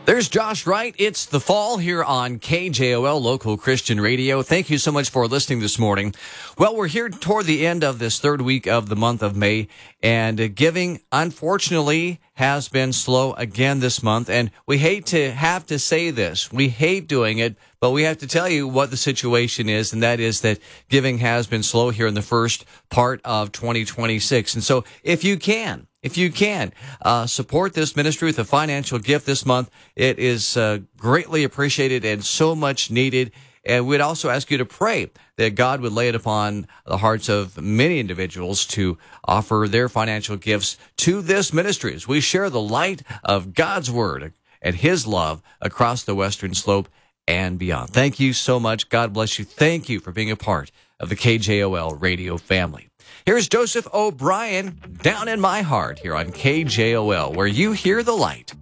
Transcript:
There's Josh Wright. It's the fall here on KJOL Local Christian Radio. Thank you so much for listening this morning. Well, we're here toward the end of this third week of the month of May, and giving, unfortunately, has been slow again this month. And we hate to have to say this. We hate doing it, but we have to tell you what the situation is, and that is that giving has been slow here in the first part of 2026. And so if you can support this ministry with a financial gift this month, it is greatly appreciated and so much needed. And we'd also ask you to pray that God would lay it upon the hearts of many individuals to offer their financial gifts to this ministry as we share the light of God's Word and His love across the Western Slope and beyond. Thank you so much. God bless you. Thank you for being a part of the KJOL radio family. Here's Joseph O'Brien, Down in My Heart, here on KJOL, where you hear the light.